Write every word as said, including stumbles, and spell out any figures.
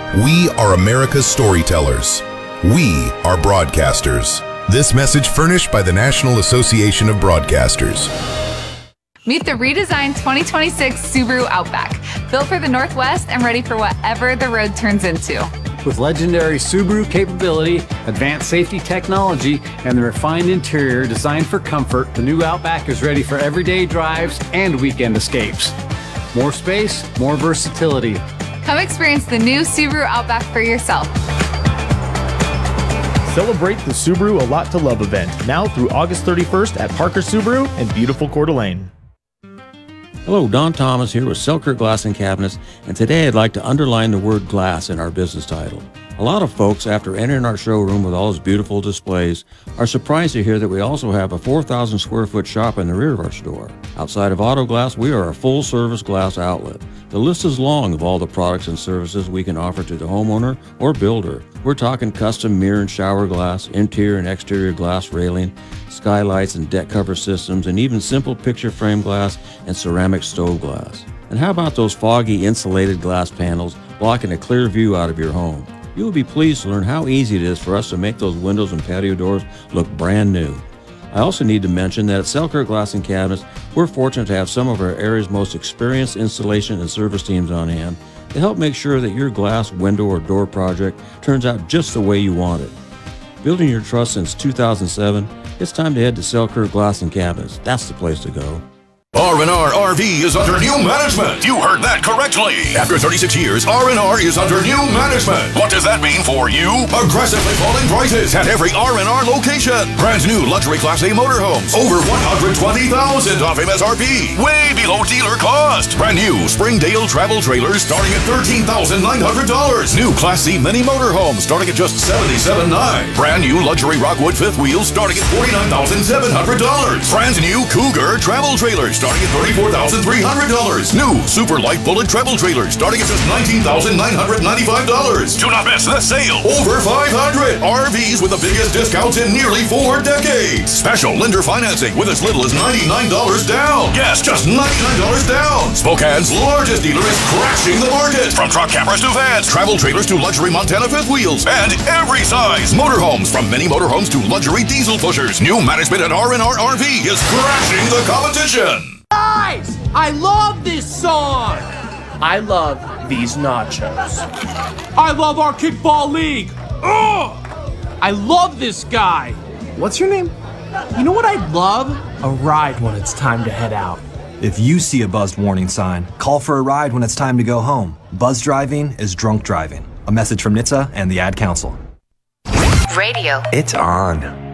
We are America's storytellers. We are broadcasters. This message furnished by the National Association of Broadcasters. Meet the redesigned twenty twenty-six Subaru Outback, built for the Northwest and ready for whatever the road turns into. With legendary Subaru capability, advanced safety technology, and the refined interior designed for comfort, the new Outback is ready for everyday drives and weekend escapes. More space, more versatility. Come experience the new Subaru Outback for yourself. Celebrate the Subaru A Lot to Love event, now through August thirty-first at Parker Subaru in beautiful Coeur d'Alene. Hello, Don Thomas here with Selkirk Glass and Cabinets, and today I'd like to underline the word glass in our business title. A lot of folks, after entering our showroom with all its beautiful displays, are surprised to hear that we also have a four thousand square foot shop in the rear of our store. Outside of auto glass, we are a full-service glass outlet. The list is long of all the products and services we can offer to the homeowner or builder. We're talking custom mirror and shower glass, interior and exterior glass railing, skylights and deck cover systems, and even simple picture frame glass and ceramic stove glass. And how about those foggy insulated glass panels blocking a clear view out of your home? You will be pleased to learn how easy it is for us to make those windows and patio doors look brand new. I also need to mention that at Selkirk Glass and Cabinets, we're fortunate to have some of our area's most experienced installation and service teams on hand to help make sure that your glass, window, or door project turns out just the way you want it. Building your trust since two thousand seven, it's time to head to Selkirk Glass and Cabinets. That's the place to go. R and R R V is under new management. You heard that correctly. After thirty-six years, R and R is under new management. What does that mean for you? Aggressively falling prices at every R and R location. Brand new luxury Class A motorhomes. Over one hundred twenty thousand dollars off M S R P. Way below dealer cost. Brand new Springdale travel trailers starting at thirteen thousand nine hundred dollars. New Class C mini motorhomes starting at just seventy-seven thousand nine hundred dollars. Brand new luxury Rockwood fifth wheels starting at forty-nine thousand seven hundred dollars. Brand new Cougar travel trailers starting at thirty-four thousand three hundred dollars. New Super Light Bullet travel trailers starting at just nineteen thousand nine hundred ninety-five dollars. Do not miss the sale. Over five hundred R Vs with the biggest discounts in nearly four decades. Special lender financing with as little as ninety-nine dollars down. Yes, just ninety-nine dollars down. Spokane's largest dealer is crashing the market. From truck campers to vans, travel trailers to luxury Montana fifth wheels, and every size. Motorhomes, from mini motorhomes to luxury diesel pushers. New management at R and R R V is crashing the competition. Guys, I love this song. I love these nachos. I love our kickball league. Ugh! I love this guy. What's your name? You know what I'd love? A ride when it's time to head out. If you see a buzzed warning sign, call for a ride when it's time to go home. Buzz driving is drunk driving. A message from N H T S A and the Ad Council. Radio. It's on.